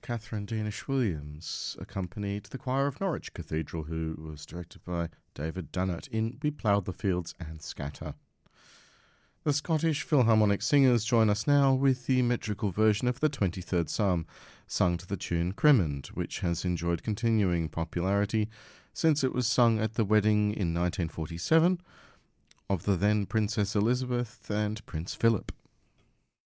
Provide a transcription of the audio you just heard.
Catherine Deanish-Williams accompanied the choir of Norwich Cathedral, who was directed by David Dunnett, in We Ploughed the Fields and Scatter. The Scottish Philharmonic Singers join us now with the metrical version of the 23rd Psalm, sung to the tune Cremond, which has enjoyed continuing popularity since it was sung at the wedding in 1947 of the then Princess Elizabeth and Prince Philip.